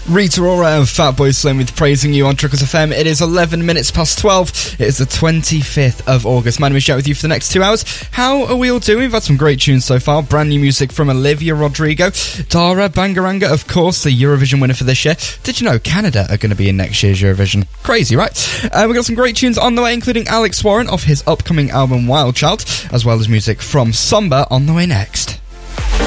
Rita Ora and Fatboy Slim with Praising You on Trickles FM. It is 11 minutes past 12. It is the 25th of August. My name is Jack with you for the next 2 hours. How are we all doing? We've had some great tunes so far. Brand new music from Olivia Rodrigo. Dara Bangaranga, of course, the Eurovision winner for this year. Did you know Canada are going to be in next year's Eurovision? Crazy, right? We've got some great tunes on the way, including Alex Warren off his upcoming album Wild Child, as well as music from Somber on the way next.